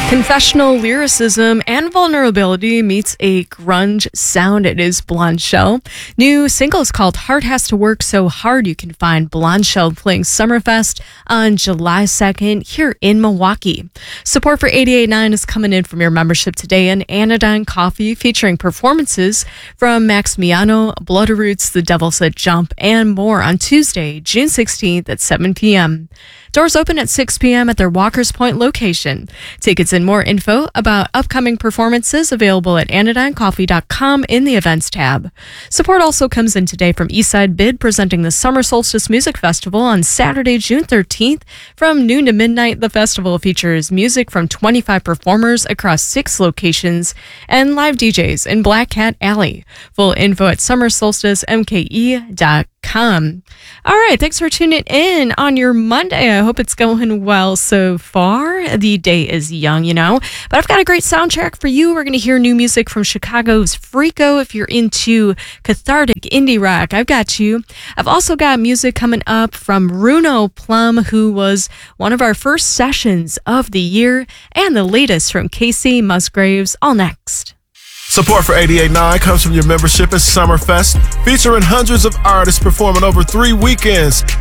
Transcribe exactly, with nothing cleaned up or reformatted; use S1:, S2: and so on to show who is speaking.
S1: Confessional lyricism and vulnerability meets a grunge sound. It is Blonde Shell. New single is called Heart Has to Work So Hard. You can find Blonde Shell playing Summerfest on July second here in Milwaukee. Support for eighty-eight point nine is coming in from your membership today in Anodyne Coffee, featuring performances from Max Miano, Blood Roots, The Devil Said Jump, and more on Tuesday, June sixteenth at seven p.m. Doors open at six p.m. at their Walker's Point location. Tickets and more info about upcoming performances available at anodyne coffee dot com in the events tab. Support also comes in today from Eastside Bid, presenting the Summer Solstice Music Festival on Saturday, June thirteenth. From noon to midnight, the festival features music from twenty-five performers across six locations and live D Js in Black Cat Alley. Full info at summer solstice m k e dot com. Come. All right, thanks for tuning in on your Monday. I hope it's going well so far. The day is young, you know, but I've got a great soundtrack for you. We're going to hear new music from Chicago's Freako. If you're into cathartic indie rock, I've got you. I've also got music coming up from Runo Plum, who was one of our first sessions of the year, and the latest from Casey Musgraves, all next.
S2: Support for eighty-eight point nine comes from your membership at Summerfest, featuring hundreds of artists performing over three weekends.